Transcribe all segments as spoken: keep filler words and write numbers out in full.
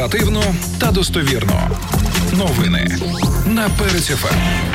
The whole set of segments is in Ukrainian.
Інформативно та достовірно. Новини на Перець еф ем.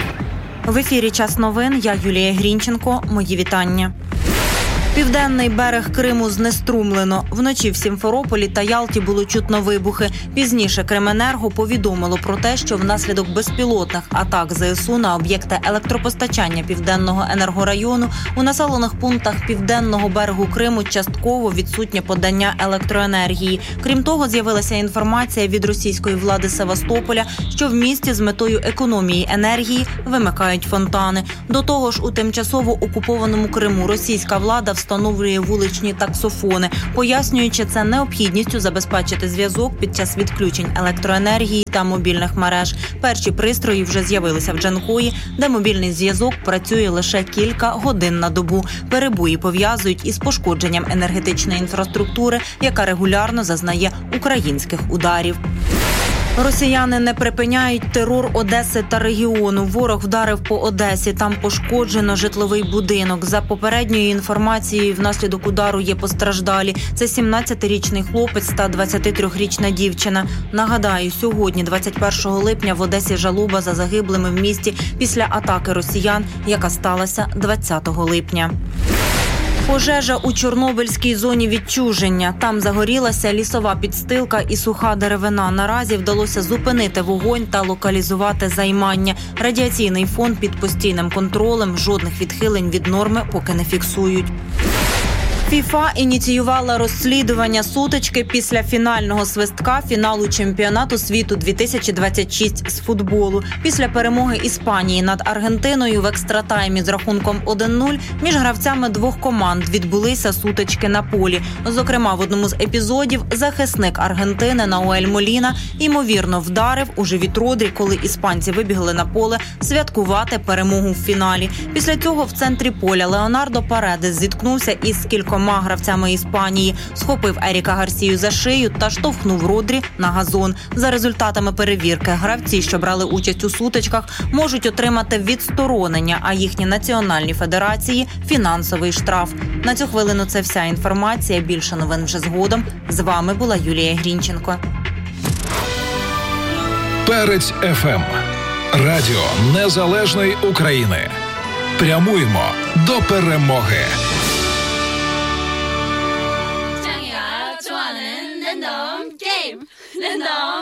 В ефірі «Час новин». Я Юлія Грінченко. Мої вітання. Південний берег Криму знеструмлено. Вночі в Сімферополі та Ялті було чутно вибухи. Пізніше Крименерго повідомило про те, що внаслідок безпілотних атак зе ес у на об'єкти електропостачання Південного енергорайону у населених пунктах Південного берегу Криму частково відсутнє подання електроенергії. Крім того, з'явилася інформація від російської влади Севастополя, що в місті з метою економії енергії вимикають фонтани. До того ж, у тимчасово окупованому Криму російська влада встановлює вуличні таксофони, пояснюючи це необхідністю забезпечити зв'язок під час відключень електроенергії та мобільних мереж. Перші пристрої вже з'явилися в Джанкої, де мобільний зв'язок працює лише кілька годин на добу. Перебої пов'язують із пошкодженням енергетичної інфраструктури, яка регулярно зазнає українських ударів. Росіяни не припиняють терор Одеси та регіону. Ворог вдарив по Одесі. Там пошкоджено житловий будинок. За попередньою інформацією, внаслідок удару є постраждалі. Це сімнадцятирічний хлопець та двадцятитрирічна дівчина. Нагадаю, сьогодні, двадцять першого липня, в Одесі жалоба за загиблими в місті після атаки росіян, яка сталася двадцятого липня. Пожежа у Чорнобильській зоні відчуження. Там загорілася лісова підстилка і суха деревина. Наразі вдалося зупинити вогонь та локалізувати займання. Радіаційний фон під постійним контролем, жодних відхилень від норми поки не фіксують. ФІФА ініціювала розслідування сутички після фінального свистка фіналу чемпіонату світу дві тисячі двадцять шість з футболу. Після перемоги Іспанії над Аргентиною в екстратаймі з рахунком один нуль між гравцями двох команд відбулися сутички на полі. Зокрема, в одному з епізодів захисник Аргентини Науель Моліна ймовірно вдарив у живіт Родрі, коли іспанці вибігли на поле святкувати перемогу в фіналі. Після цього в центрі поля Леонардо Паредес зіткнувся із кількома гравцями Іспанії, схопив Еріка Гарсію за шию та штовхнув Родрі на газон. За результатами перевірки, гравці, що брали участь у сутичках, можуть отримати відсторонення, а їхні національні федерації – фінансовий штраф. На цю хвилину це вся інформація. Більше новин вже згодом. З вами була Юлія Грінченко. Перець еф ем. Радіо Незалежної України. Прямуємо до перемоги. 좋아하는 랜덤 게임 랜덤